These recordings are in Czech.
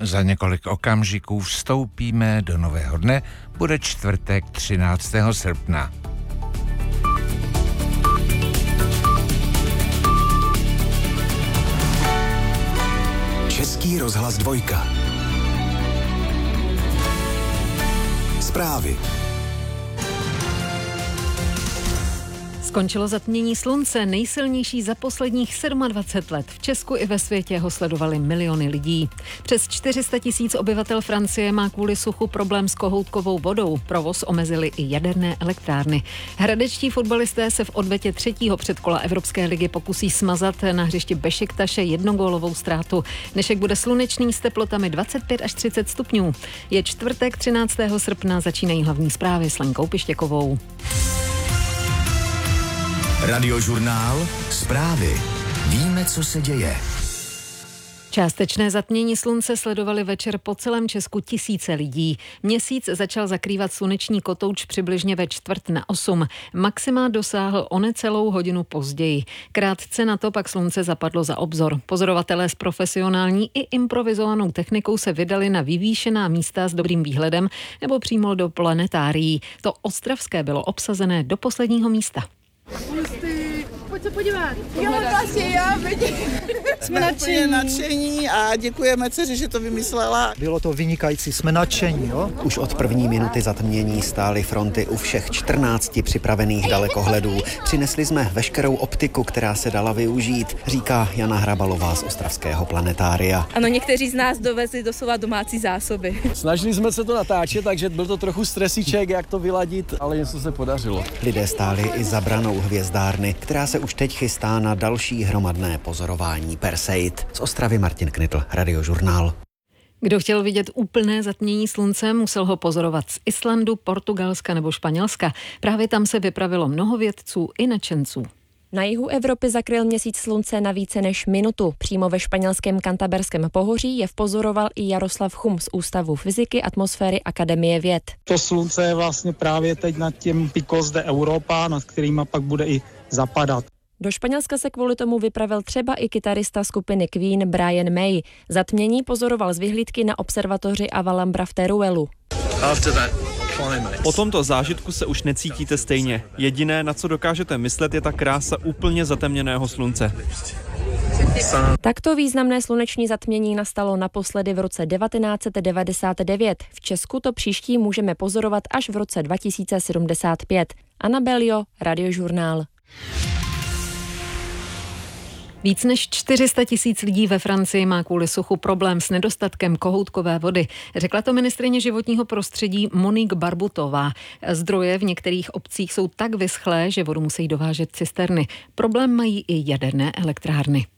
Za několik okamžiků vstoupíme do nového dne, bude čtvrtek 13. srpna. Český rozhlas 2. Zprávy. Skončilo zatmění slunce, nejsilnější za posledních 27 let. V Česku i ve světě ho sledovali miliony lidí. Přes 400 000 obyvatel Francie má kvůli suchu problém s kohoutkovou vodou. Provoz omezily i jaderné elektrárny. Hradečtí fotbalisté se v odvetě 3. předkola Evropské ligy pokusí smazat na hřišti Bešiktaše jednogólovou ztrátu. Dnešek bude slunečný s teplotami 25 až 30 stupňů. Je čtvrtek 13. srpna, začínají hlavní zprávy s Lenkou Pištěkovou. Radiožurnál. Zprávy. Víme, co se děje. Částečné zatmění slunce sledovali večer po celém Česku tisíce lidí. Měsíc začal zakrývat sluneční kotouč přibližně ve 7:45. Maxima dosáhl o necelou hodinu později. Krátce na to pak slunce zapadlo za obzor. Pozorovatelé s profesionální i improvizovanou technikou se vydali na vyvýšená místa s dobrým výhledem nebo přímo do planetárií. To ostravské bylo obsazené do posledního místa. Pojď se podívat. Jsme nadšení a děkujeme dceři, že to vymyslela. Bylo to vynikající, jsme nadšení, jo? Už od první minuty zatmění stály fronty u všech 14 připravených dalekohledů. Přinesli jsme veškerou optiku, která se dala využít, říká Jana Hrabalová z ostravského planetária. Ano, někteří z nás dovezli doslova domácí zásoby. Snažili jsme se to natáčet, takže byl to trochu stresíček, jak to vyladit, ale něco se podařilo. Lidé stáli i za branou hvězdárny, která se už teď chystá na další hromadné pozorování Perseid. Z Ostravy Martin Knitl, Radiožurnál. Kdo chtěl vidět úplné zatmění slunce, musel ho pozorovat z Islandu, Portugalska nebo Španělska. Právě tam se vypravilo mnoho vědců i nadšenců. Na jihu Evropy zakryl měsíc slunce na více než minutu. Přímo ve španělském Cantaberském pohoří je vpozoroval i Jaroslav Chum z Ústavu fyziky atmosféry Akademie věd. To slunce je vlastně právě teď nad tím Picos de Europa, nad kterýma pak bude i zapadat. Do Španělska se kvůli tomu vypravil třeba i kytarista skupiny Queen Brian May. Zatmění pozoroval z vyhlídky na observatoři Avalambra v Teruelu. Po tomto zážitku se už necítíte stejně. Jediné, na co dokážete myslet, je ta krása úplně zatemněného slunce. Takto významné sluneční zatmění nastalo naposledy v roce 1999. V Česku to příští můžeme pozorovat až v roce 2075. Anna Belio, Radiožurnál. Víc než 400 000 lidí ve Francii má kvůli suchu problém s nedostatkem kohoutkové vody. Řekla to ministryně životního prostředí Monique Barbutová. Zdroje v některých obcích jsou tak vyschlé, že vodu musí dovážet cisterny. Problém mají i jaderné elektrárny.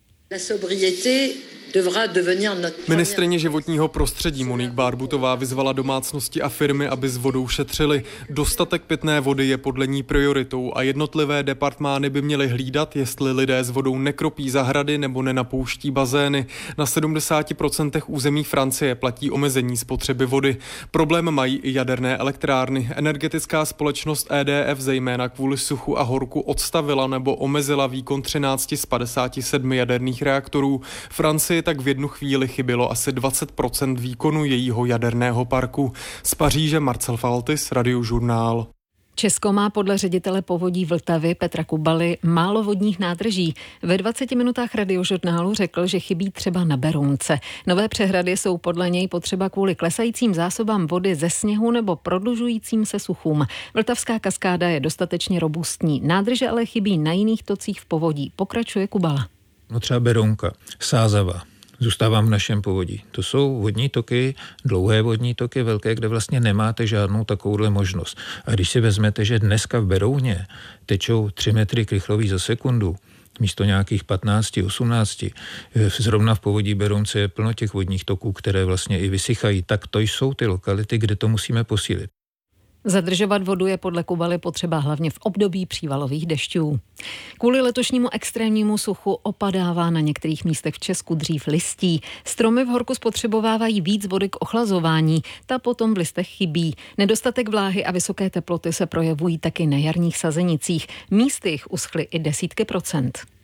Ministryně životního prostředí Monique Barbutová vyzvala domácnosti a firmy, aby s vodou šetřili. Dostatek pitné vody je podle ní prioritou a jednotlivé departmány by měly hlídat, jestli lidé s vodou nekropí zahrady nebo nenapouští bazény. Na 70% území Francie platí omezení spotřeby vody. Problém mají i jaderné elektrárny. Energetická společnost EDF zejména kvůli suchu a horku odstavila nebo omezila výkon 13 z 57 jaderných reaktorů. Francii tak v jednu chvíli chybělo asi 20% výkonu jejího jaderného parku. Z Paříže Marcel Faltis, Radiožurnál. Česko má podle ředitele povodí Vltavy Petra Kubaly málo vodních nádrží. Ve 20 minutách Radiožurnálu řekl, že chybí třeba na Berounce. Nové přehrady jsou podle něj potřeba kvůli klesajícím zásobám vody ze sněhu nebo prodlužujícím se suchům. Vltavská kaskáda je dostatečně robustní. Nádrže ale chybí na jiných tocích v povodí. Pokračuje Kubala. No třeba Berounka, Sázava. Zůstávám v našem povodí. To jsou vodní toky, dlouhé vodní toky, velké, kde vlastně nemáte žádnou takovouhle možnost. A když si vezmete, že dneska v Berouně tečou 3 metry krychlový za sekundu, místo nějakých 15, 18, zrovna v povodí Berounce je plno těch vodních toků, které vlastně i vysychají, tak to jsou ty lokality, kde to musíme posílit. Zadržovat vodu je podle Kubaly potřeba hlavně v období přívalových dešťů. Kvůli letošnímu extrémnímu suchu opadává na některých místech v Česku dřív listí. Stromy v horku spotřebovávají víc vody k ochlazování, ta potom v listech chybí. Nedostatek vláhy a vysoké teploty se projevují taky na jarních sazenicích. Místy jich uschly i desítky procent.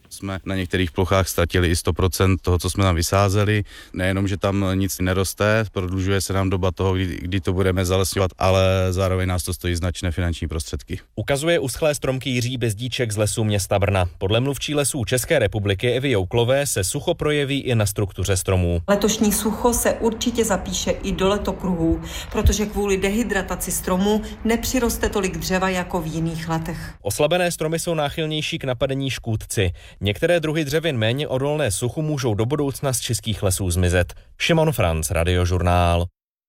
Jsme na některých plochách ztratili i 100% toho, co jsme tam vysázeli. Nejenom, že tam nic neroste, prodlužuje se nám doba toho, kdy to budeme zalesňovat, ale zároveň nás to stojí značné finanční prostředky. Ukazuje uschlé stromky Jiří Bezdíček z lesů města Brna. Podle mluvčí lesů České republiky Evy Jouklové se sucho projeví i na struktuře stromů. Letošní sucho se určitě zapíše i do letokruhů, protože kvůli dehydrataci stromů nepřiroste tolik dřeva jako v jiných letech. Oslabené stromy jsou náchylnější k napadení škůdci. Některé druhy dřevin méně odolné suchu můžou do budoucna z českých lesů zmizet. Šimon Franc, Radiožurnál.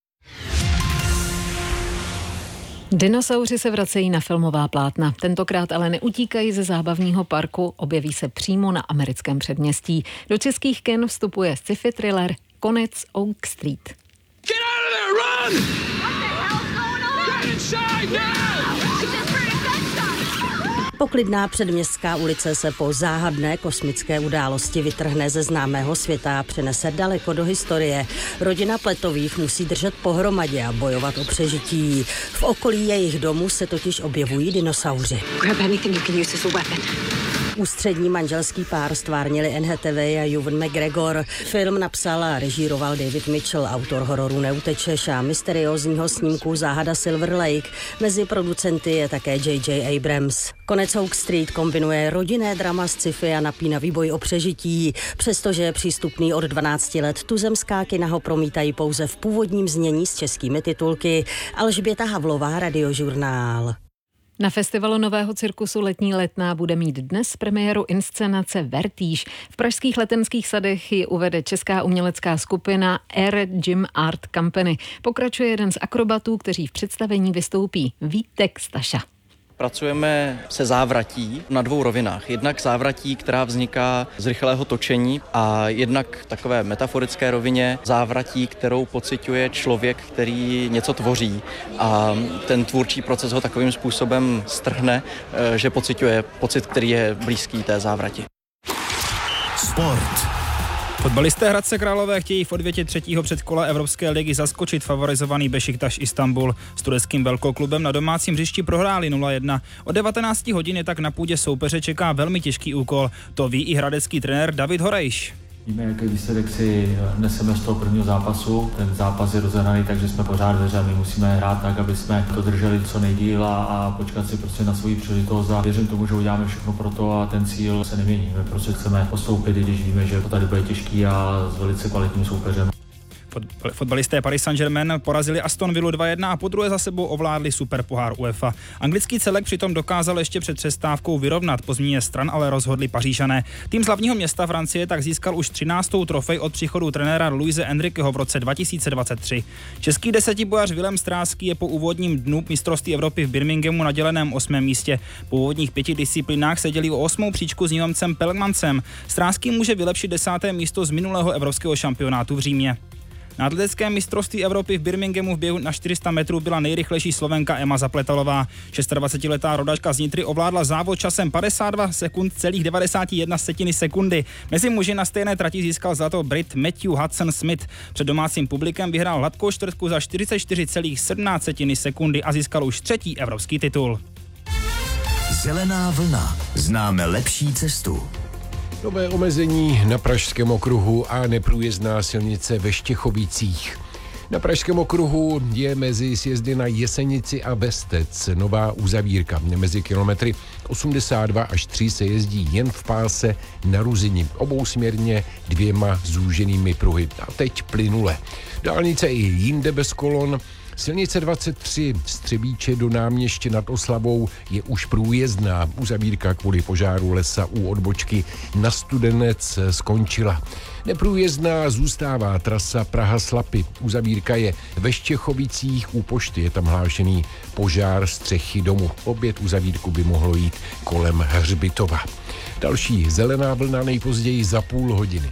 Dinosauři se vracejí na filmová plátna. Tentokrát ale neutíkají ze zábavního parku, objeví se přímo na americkém předměstí. Do českých kin vstupuje sci-fi thriller Konec Oak Street. Get out of there, run! What the hell's going on? Get inside now! Poklidná předměstská ulice se po záhadné kosmické události vytrhne ze známého světa a přenese daleko do historie. Rodina Pletových musí držet pohromadě a bojovat o přežití. V okolí jejich domu se totiž objevují dinosauři. Ústřední manželský pár stvárnili Anne Hathaway a Ewan McGregor. Film napsal a režíroval David Mitchell, autor hororu Neutečeš a mysteriózního snímku Záhada Silver Lake. Mezi producenty je také J.J. Abrams. Konec Oak Street kombinuje rodinné drama s sci-fi a napínavý boj o přežití. Přestože je přístupný od 12 let, tuzemská kina ho promítají pouze v původním znění s českými titulky. Alžběta Havlová, Radiožurnál. Na festivalu Nového cirkusu Letní letná bude mít dnes premiéru inscenace Vertíž. V pražských Letenských sadech ji uvede česká umělecká skupina Air Gym Art Company. Pokračuje jeden z akrobatů, kteří v představení vystoupí, Vítek Staša. Pracujeme se závratí na dvou rovinách. Jednak závratí, která vzniká z rychlého točení a jednak takové metaforické rovině závratí, kterou pociťuje člověk, který něco tvoří a ten tvůrčí proces ho takovým způsobem strhne, že pociťuje pocit, který je blízký té závrati. Sport. Fotbalisté Hradce Králové chtějí v odvětě třetího předkola Evropské ligy zaskočit favorizovaný Bešiktaš Istanbul. S tureckým velkoklubem na domácím hřišti prohráli 0-1. O 19 hodin je tak na půdě soupeře čeká velmi těžký úkol. To ví i hradecký trenér David Horejš. Víme, jaký výsledek si neseme z toho prvního zápasu. Ten zápas je rozehraný, takže jsme pořád ve hře. My musíme hrát tak, aby jsme to drželi co nejdýl a počkat si prostě na svoji příležitost. A věřím tomu, že uděláme všechno pro to a ten cíl se nemění. My prostě chceme postoupit, i když víme, že to tady bude těžký a s velice kvalitním soupeřem. Fotbalisté Paris Saint-Germain porazili Aston Villu 2-1 a podruhé za sebou ovládli superpohár UEFA. Anglický celek přitom dokázal ještě před přestávkou vyrovnat, po změně stran ale rozhodli Pařížané. Tým z hlavního města Francie tak získal už 13. trofej od příchodu trenéra Luise Enriqueho v roce 2023. Český desetibojař Vilém Stráský je po úvodním dnu mistrovství Evropy v Birminghamu na děleném 8. místě. Po úvodních 5 disciplínách se dělí o 8. příčku s Nizozemcem Pelgmancem. Stráský může vylepšit 10. místo z minulého evropského šampionátu v Římě. Na atletickém mistrovství Evropy v Birminghamu v běhu na 400 metrů byla nejrychlejší Slovenka Emma Zapletalová. 26letá rodačka z Nitry ovládla závod časem 52 sekund celých 91 sekundy. Mezi muži na stejné trati získal zlato Brit Matthew Hudson Smith. Před domácím publikem vyhrál hladkou čtvrtku za 44,17 sekundy a získal už 3. evropský titul. Zelená vlna. Známe lepší cestu. Nové omezení na Pražském okruhu a neprůjezdná silnice ve Štěchovicích. Na Pražském okruhu je mezi sjezdy na Jesenici a Bestec nová uzavírka. Mezi kilometry 82 až 3 se jezdí jen v páse na Ruzini, obousměrně 2 zúženými pruhy. A teď plynule. Dálnice i jinde bez kolon. Silnice 23 z Třebíče do Náměště nad Oslavou je už průjezdná. Uzavírka kvůli požáru lesa u odbočky na Studenec skončila. Neprůjezdná zůstává trasa Praha-Slapy. Uzavírka je ve Štěchovicích u pošty. Je tam hlášený požár střechy domu. Opět uzavírku by mohlo jít kolem Hřbitova. Další zelená vlna nejpozději za půl hodiny.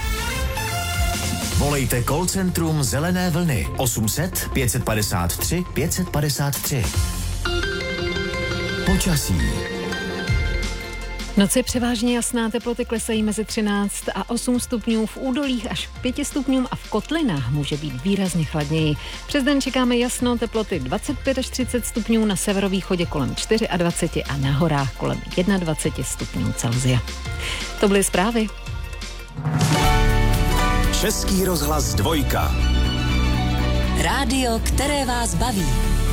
Volejte call centrum Zelené vlny 800 553 553. Počasí. Noci převážně jasná, teploty klesají mezi 13 a 8 stupňů, v údolích až 5 stupňům a v kotlinách může být výrazně chladněji. Přes den čekáme jasno, teploty 25 až 30 stupňů, na severovýchodě kolem 24 a na horách kolem 21 stupňů Celsia. To byly zprávy. Český rozhlas 2. Rádio, které vás baví.